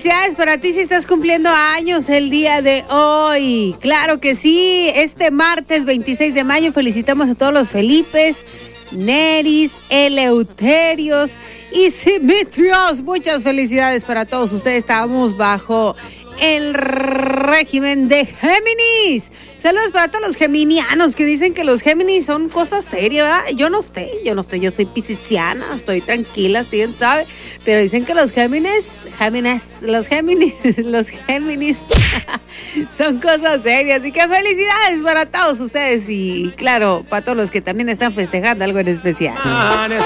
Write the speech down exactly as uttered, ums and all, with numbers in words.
felicidades para ti si estás cumpliendo años el día de hoy. Claro que sí, este martes veintiséis de mayo felicitamos a todos los Felipes, Neris, Eleuterios y Simitrios. Muchas felicidades para todos ustedes. Estamos bajo el régimen de Géminis. Saludos para todos los geminianos que dicen que los Géminis son cosas serias, ¿verdad? Yo no sé, yo no sé, yo soy pisciana, estoy tranquila, ¿quién sabe? Pero dicen que los Géminis, Géminis, los Géminis, los Géminis son cosas serias. Así que felicidades para todos ustedes y claro, para todos los que también están festejando algo en especial.